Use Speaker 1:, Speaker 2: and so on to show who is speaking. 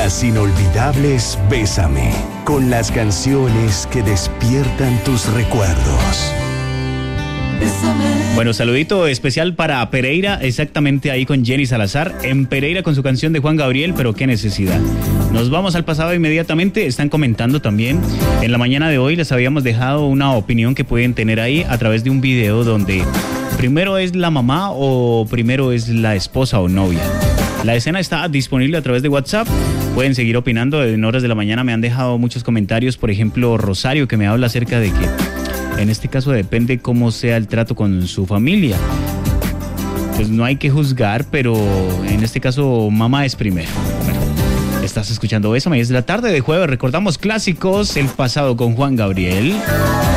Speaker 1: Las inolvidables Bésame, con las canciones que despiertan tus recuerdos.
Speaker 2: Bueno, saludito especial para Pereira, exactamente ahí con Jenny Salazar, en Pereira con su canción de Juan Gabriel, pero qué necesidad. Nos vamos al pasado inmediatamente, están comentando también, en la mañana de hoy les habíamos dejado una opinión que pueden tener ahí a través de un video donde primero es la mamá o primero es la esposa o novia. La escena está disponible a través de WhatsApp, pueden seguir opinando, en horas de la mañana me han dejado muchos comentarios, por ejemplo Rosario que me habla acerca de que en este caso depende cómo sea el trato con su familia. Pues no hay que juzgar, pero en este caso mamá es primero. Bueno, estás escuchando Bésame, es la tarde de jueves, recordamos clásicos, el pasado con Juan Gabriel.